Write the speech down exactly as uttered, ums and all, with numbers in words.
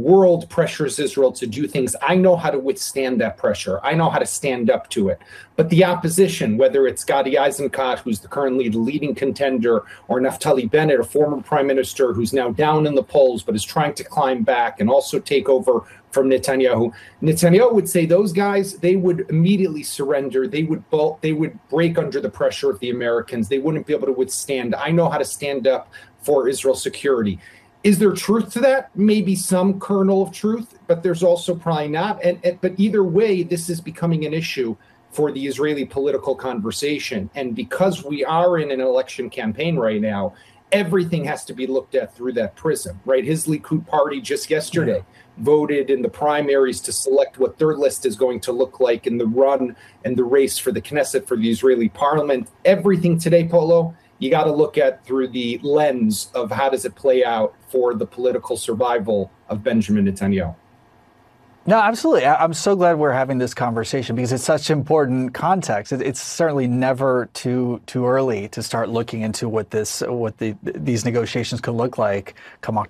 world pressures Israel to do things, I know how to withstand that pressure. I know how to stand up to it. But the opposition, whether it's Gadi Eisenkot, who's the currently the leading contender, or Naftali Bennett, a former prime minister who's now down in the polls but is trying to climb back and also take over from Netanyahu. Netanyahu would say those guys, they would immediately surrender. They would bolt, they would break under the pressure of the Americans. They wouldn't be able to withstand. I know how to stand up for Israel's security. Is there truth to that? Maybe some kernel of truth, but there's also probably not. And, and but either way, this is becoming an issue for the Israeli political conversation. And because we are in an election campaign right now, everything has to be looked at through that prism, right? His Likud party just yesterday yeah. voted in the primaries to select what their list is going to look like in the run and the race for the Knesset, for the Israeli parliament. Everything today, Polo, you got to look at through the lens of how does it play out for the political survival of Benjamin Netanyahu. No, absolutely. I'm so glad we're having this conversation because it's such important context. It's certainly never too too early to start looking into what this what the these negotiations could look like come October.